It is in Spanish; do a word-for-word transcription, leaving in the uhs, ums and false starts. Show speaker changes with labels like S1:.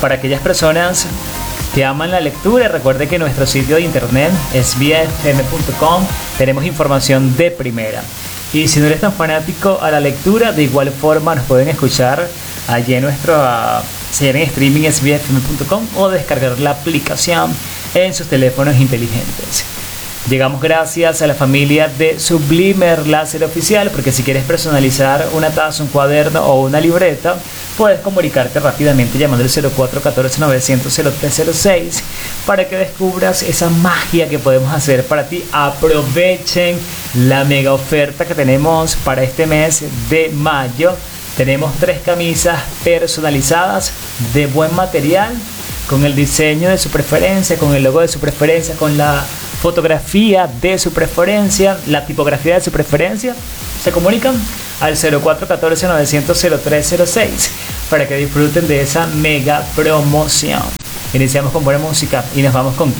S1: Para aquellas personas que aman la lectura, recuerde que nuestro sitio de internet es vía f m punto com. Tenemos información de primera. Y si no eres tan fanático a la lectura, de igual forma nos pueden escuchar allí en nuestro uh, señal en streaming es vía f m punto com o descargar la aplicación en sus teléfonos inteligentes. Llegamos gracias a la familia de Sublimer Láser Oficial, porque si quieres personalizar una taza, un cuaderno o una libreta, puedes comunicarte rápidamente llamando al cero cuatro uno cuatro novecientos cero tres cero seis para que descubras esa magia que podemos hacer para ti. Aprovechen la mega oferta que tenemos para este mes de mayo. Tenemos tres camisas personalizadas de buen material, con el diseño de su preferencia, con el logo de su preferencia, con la fotografía de su preferencia, la tipografía de su preferencia. Se comunican al cero cuatro uno cuatro novecientos cero tres cero seis para que disfruten de esa mega promoción. Iniciamos con buena música y nos vamos con